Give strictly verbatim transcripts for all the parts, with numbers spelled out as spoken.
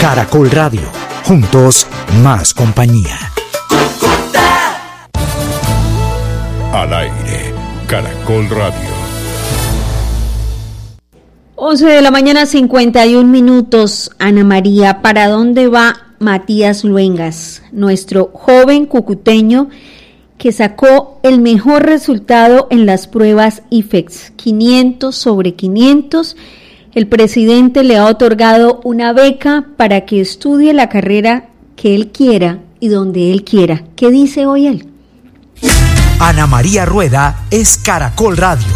Caracol Radio. Juntos, más compañía. Al aire, Caracol Radio. once de la mañana, cincuenta y un minutos. Ana María, ¿para dónde va Matías Luengas, nuestro joven cucuteño que sacó el mejor resultado en las pruebas I F E X, quinientos sobre quinientos? El presidente le ha otorgado una beca para que estudie la carrera que él quiera y donde él quiera. ¿Qué dice hoy él? Ana María Rueda es Caracol Radio.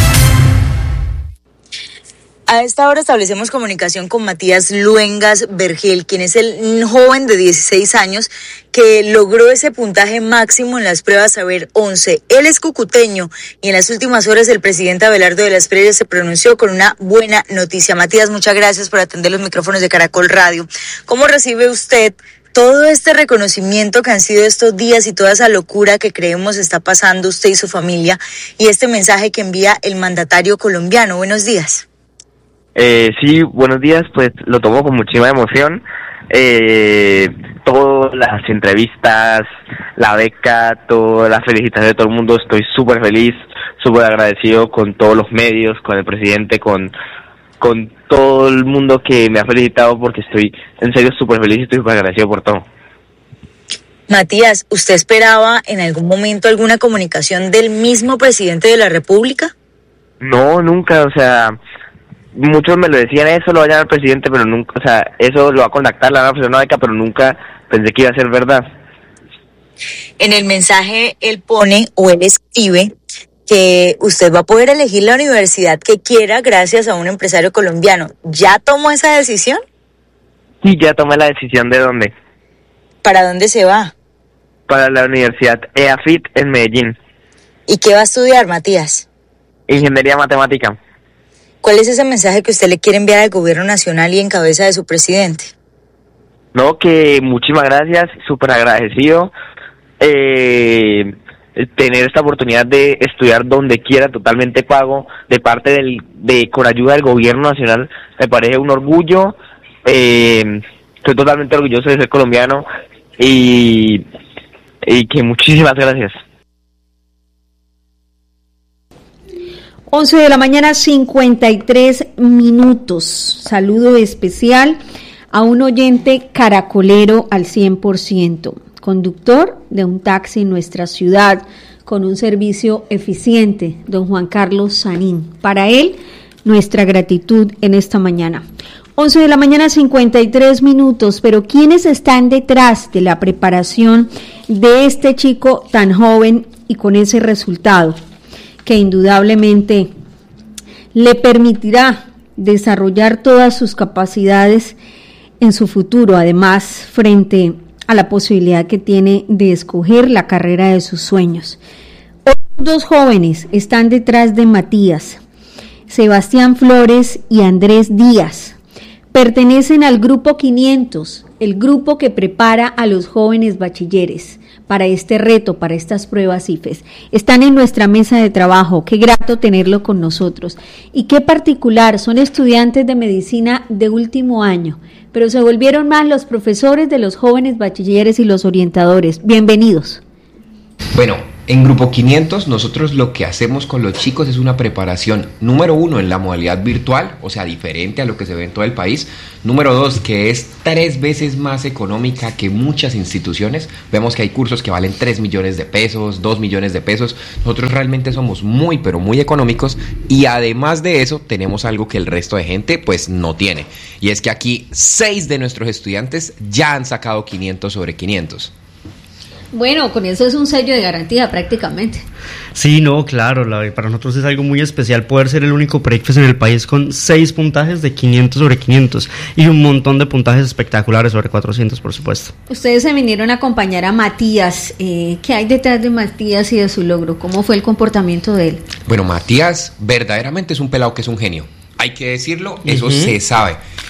A esta hora establecemos comunicación con Matías Luengas Vergel, quien es el joven de dieciséis años que logró ese puntaje máximo en las pruebas Saber once. Él es cucuteño y en las últimas horas el presidente Abelardo de las Previas se pronunció con una buena noticia. Matías, muchas gracias por atender los micrófonos de Caracol Radio. ¿Cómo recibe usted todo este reconocimiento que han sido estos días y toda esa locura que creemos está pasando usted y su familia y este mensaje que envía el mandatario colombiano? Buenos días. Eh, sí, buenos días, pues lo tomo con muchísima emoción. Eh, todas las entrevistas, la beca, todas las felicitaciones de todo el mundo, estoy súper feliz, súper agradecido con todos los medios, con el presidente, con, con todo el mundo que me ha felicitado, porque estoy en serio súper feliz y estoy súper agradecido por todo. Matías, ¿usted esperaba en algún momento alguna comunicación del mismo presidente de la República? No, nunca, o sea, muchos me lo decían, eso lo va a llamar al presidente, pero nunca, o sea, eso lo va a contactar, la van a ofrecer una beca, pero nunca pensé que iba a ser verdad. En el mensaje él pone, o él escribe, que usted va a poder elegir la universidad que quiera gracias a un empresario colombiano. ¿Ya tomó esa decisión? Sí, ya tomé la decisión de dónde. ¿Para dónde se va? Para la Universidad E A F I T en Medellín. ¿Y qué va a estudiar, Matías? Ingeniería matemática. ¿Cuál es ese mensaje que usted le quiere enviar al gobierno nacional y en cabeza de su presidente? No, que muchísimas gracias, súper agradecido. Eh, tener esta oportunidad de estudiar donde quiera, totalmente pago, de parte del, de con ayuda del gobierno nacional, me parece un orgullo. Eh, estoy totalmente orgulloso de ser colombiano y, y que muchísimas gracias. once de la mañana, cincuenta y tres minutos. Saludo especial a un oyente caracolero al cien por ciento, conductor de un taxi en nuestra ciudad, con un servicio eficiente, don Juan Carlos Sanín. Para él, nuestra gratitud en esta mañana. once de la mañana, cincuenta y tres minutos, pero ¿quiénes están detrás de la preparación de este chico tan joven y con ese resultado que indudablemente le permitirá desarrollar todas sus capacidades en su futuro, además frente a la posibilidad que tiene de escoger la carrera de sus sueños? Otros dos jóvenes están detrás de Matías, Sebastián Flores y Andrés Díaz. Pertenecen al Grupo quinientos, el grupo que prepara a los jóvenes bachilleres para este reto, para estas pruebas I F E S. Están en nuestra mesa de trabajo, qué grato tenerlo con nosotros. Y qué particular, son estudiantes de medicina de último año, pero se volvieron más los profesores de los jóvenes bachilleres y los orientadores. Bienvenidos. Bueno, en Grupo quinientos nosotros lo que hacemos con los chicos es una preparación, número uno, en la modalidad virtual, o sea, diferente a lo que se ve en todo el país. Número dos, que es tres veces más económica que muchas instituciones. Vemos que hay cursos que valen tres millones de pesos, dos millones de pesos. Nosotros realmente somos muy, pero muy económicos, y además de eso tenemos algo que el resto de gente pues no tiene. Y es que aquí seis de nuestros estudiantes ya han sacado quinientos sobre quinientos. Bueno, con eso es un sello de garantía prácticamente. Sí, no, claro, la, para nosotros es algo muy especial poder ser el único pre-I C F E S en el país con seis puntajes de quinientos sobre quinientos y un montón de puntajes espectaculares sobre cuatrocientos, por supuesto. Ustedes se vinieron a acompañar a Matías. Eh, ¿Qué hay detrás de Matías y de su logro? ¿Cómo fue el comportamiento de él? Bueno, Matías verdaderamente es un pelado que es un genio. Hay que decirlo, eso uh-huh. se sabe.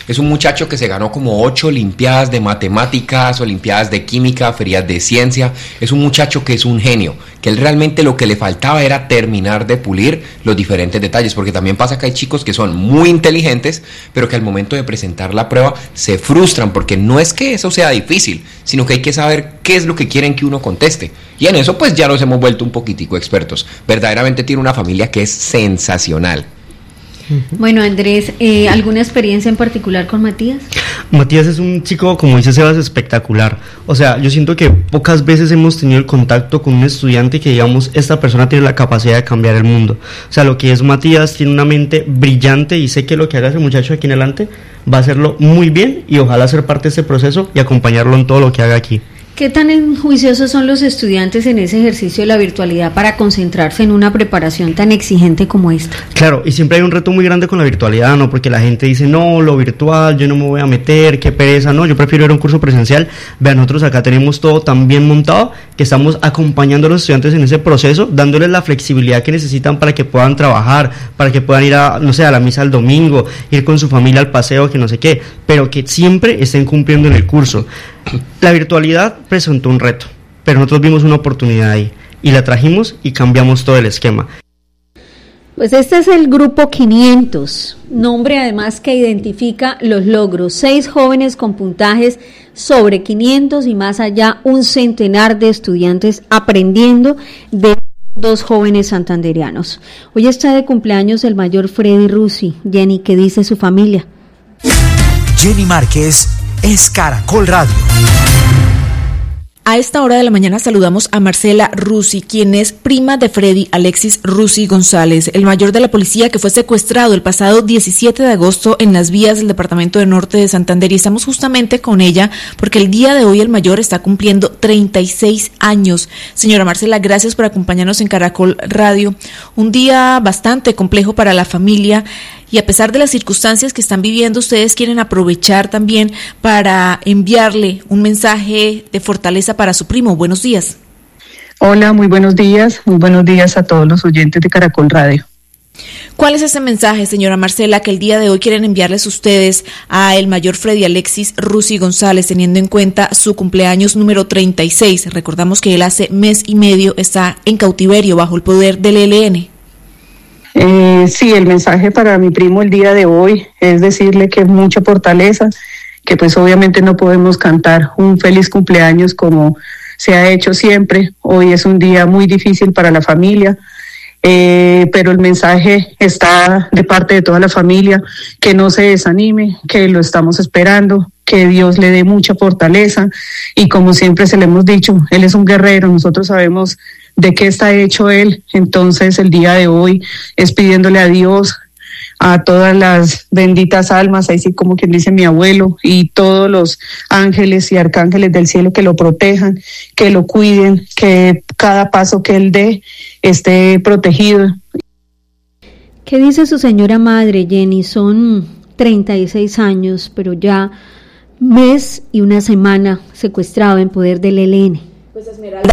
Es un muchacho que se ganó como ocho olimpiadas de matemáticas, olimpiadas de química, ferias de ciencia. Es un muchacho que es un genio, que él realmente lo que le faltaba era terminar de pulir los diferentes detalles, porque también pasa que hay chicos que son muy inteligentes, pero que al momento de presentar la prueba se frustran, porque no es que eso sea difícil, sino que hay que saber qué es lo que quieren que uno conteste. Y en eso pues ya nos hemos vuelto un poquitico expertos. Verdaderamente tiene una familia que es sensacional. Bueno, Andrés, eh, ¿alguna experiencia en particular con Matías? Matías es un chico, como dice Sebas, espectacular. O sea, yo siento que pocas veces hemos tenido el contacto con un estudiante que digamos, esta persona tiene la capacidad de cambiar el mundo. O sea, lo que es Matías tiene una mente brillante y sé que lo que haga ese muchacho aquí en adelante va a hacerlo muy bien y ojalá ser parte de este proceso y acompañarlo en todo lo que haga aquí. ¿Qué tan juiciosos son los estudiantes en ese ejercicio de la virtualidad para concentrarse en una preparación tan exigente como esta? Claro, y siempre hay un reto muy grande con la virtualidad, ¿no? Porque la gente dice, no, lo virtual, yo no me voy a meter, qué pereza, no, yo prefiero ir a un curso presencial. Vean, nosotros acá tenemos todo tan bien montado que estamos acompañando a los estudiantes en ese proceso, dándoles la flexibilidad que necesitan para que puedan trabajar, para que puedan ir a, no sé, a la misa el domingo, ir con su familia al paseo, que no sé qué, pero que siempre estén cumpliendo en el curso. La virtualidad presentó un reto, pero nosotros vimos una oportunidad ahí y la trajimos y cambiamos todo el esquema. Pues este es el Grupo quinientos, nombre además que identifica los logros. Seis jóvenes con puntajes sobre quinientos y más allá, un centenar de estudiantes aprendiendo de dos jóvenes santandereanos. Hoy está de cumpleaños el mayor Freddy Rusi. Jenny, ¿qué dice su familia? Jenny Márquez es Caracol Radio. A esta hora de la mañana saludamos a Marcela Rusi, quien es prima de Freddy Alexis Rusi González, el mayor de la policía que fue secuestrado el pasado diecisiete de agosto en las vías del departamento de Norte de Santander. Y estamos justamente con ella porque el día de hoy el mayor está cumpliendo treinta y seis años. Señora Marcela, gracias por acompañarnos en Caracol Radio. Un día bastante complejo para la familia. Y a pesar de las circunstancias que están viviendo, ustedes quieren aprovechar también para enviarle un mensaje de fortaleza para su primo. Buenos días. Hola, muy buenos días. Muy buenos días a todos los oyentes de Caracol Radio. ¿Cuál es ese mensaje, señora Marcela, que el día de hoy quieren enviarles ustedes a el mayor Freddy Alexis Rusi González, teniendo en cuenta su cumpleaños número treinta y seis? Recordamos que él hace mes y medio está en cautiverio bajo el poder del E L N. Eh, sí, el mensaje para mi primo el día de hoy es decirle que mucha fortaleza, que pues obviamente no podemos cantar un feliz cumpleaños como se ha hecho siempre. Hoy es un día muy difícil para la familia, eh, pero el mensaje está de parte de toda la familia, que no se desanime, que lo estamos esperando, que Dios le dé mucha fortaleza y como siempre se le hemos dicho, él es un guerrero, nosotros sabemos de qué está hecho él, entonces el día de hoy es pidiéndole a Dios, a todas las benditas almas, así como quien dice mi abuelo, y todos los ángeles y arcángeles del cielo que lo protejan, que lo cuiden, que cada paso que él dé esté protegido. ¿Qué dice su señora madre, Jenny? Son treinta y seis años, pero ya mes y una semana secuestrado en poder del E L N. Pues Esmeralda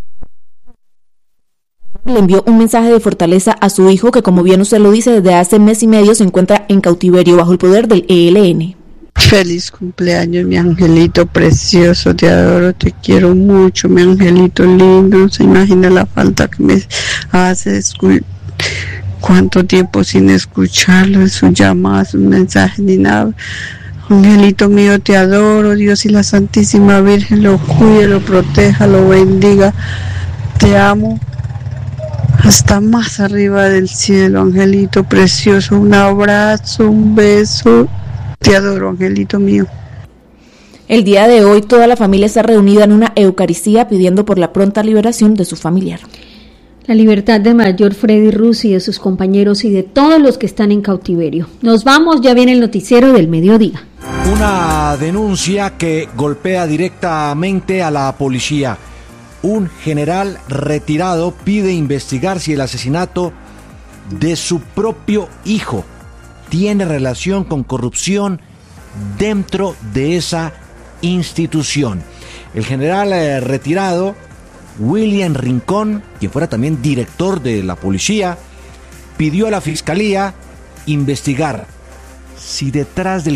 le envió un mensaje de fortaleza a su hijo que, como bien usted lo dice, desde hace mes y medio se encuentra en cautiverio bajo el poder del E L N. Feliz cumpleaños, mi angelito precioso, te adoro, te quiero mucho, mi angelito lindo. No se imagina la falta que me hace escu- cuánto tiempo sin escucharlo, sus llamadas, sus mensajes ni nada. Angelito mío, te adoro, Dios y la Santísima Virgen lo cuide, lo proteja, lo bendiga. Te amo hasta más arriba del cielo, angelito precioso. Un abrazo, un beso. Te adoro, angelito mío. El día de hoy toda la familia está reunida en una Eucaristía pidiendo por la pronta liberación de su familiar. La libertad de mayor Freddy Rusi, de sus compañeros y de todos los que están en cautiverio. Nos vamos, ya viene el noticiero del mediodía. Una denuncia que golpea directamente a la policía. Un general retirado pide investigar si el asesinato de su propio hijo tiene relación con corrupción dentro de esa institución. El general eh, retirado, William Rincón, quien fuera también director de la policía, pidió a la fiscalía investigar si detrás del